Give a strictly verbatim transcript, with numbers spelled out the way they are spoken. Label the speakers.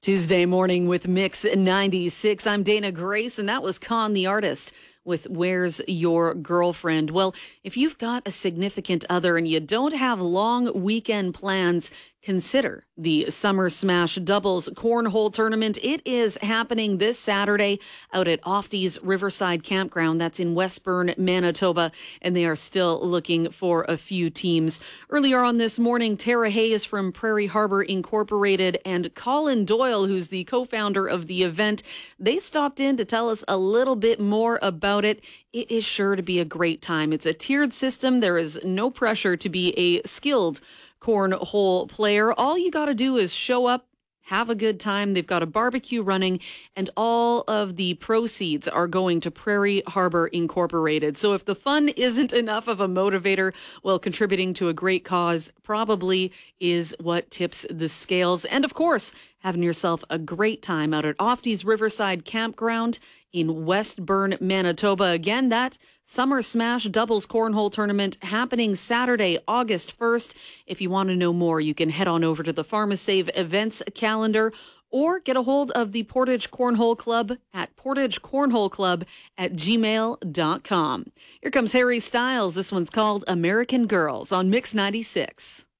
Speaker 1: Tuesday morning with Mix ninety-six. I'm Dana Grace, and that was Con the Artist with Where's Your Girlfriend? Well, if you've got a significant other and you don't have long weekend plans, consider the Summer Smash Doubles Cornhole Tournament. It is happening this Saturday out at Ofty's Riverside Campground. That's in Westburn, Manitoba, and they are still looking for a few teams. Earlier on this morning, Tara Hayes from Prairie Harbor Incorporated and Colin Doyle, who's the co-founder of the event, they stopped in to tell us a little bit more about it. It is sure to be a great time. It's a tiered system. There is no pressure to be a skilled cornhole player. All you got to do is show up, have a good time. They've got a barbecue running, and all of the proceeds are going to Prairie Harbor Incorporated. So if the fun isn't enough of a motivator, well, contributing to a great cause probably is what tips the scales. And of course, having yourself a great time out at Ofty's Riverside Campground in Westburn, Manitoba. Again, that Summer Smash Doubles Cornhole Tournament happening Saturday, August first. If you want to know more, you can head on over to the PharmaSave events calendar or get a hold of the Portage Cornhole Club at portage cornhole club at gmail dot com. Here comes Harry Styles. This one's called American Girls on Mix ninety-six.